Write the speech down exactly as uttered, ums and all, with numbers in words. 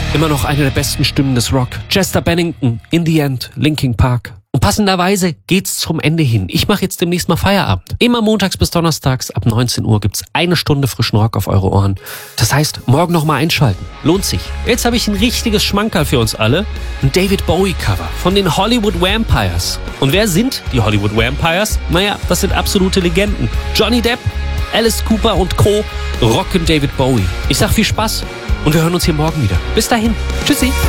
Immer noch eine der besten Stimmen des Rock. Chester Bennington, In the End, Linkin Park. Und passenderweise geht's zum Ende hin. Ich mache jetzt demnächst mal Feierabend. Immer montags bis donnerstags ab neunzehn Uhr gibt's eine Stunde frischen Rock auf eure Ohren. Das heißt, morgen noch mal einschalten. Lohnt sich. Jetzt habe ich ein richtiges Schmankerl für uns alle. Ein David Bowie-Cover von den Hollywood Vampires. Und wer sind die Hollywood Vampires? Naja, das sind absolute Legenden. Johnny Depp, Alice Cooper und Co. rocken David Bowie. Ich sag viel Spaß und wir hören uns hier morgen wieder. Bis dahin. Tschüssi.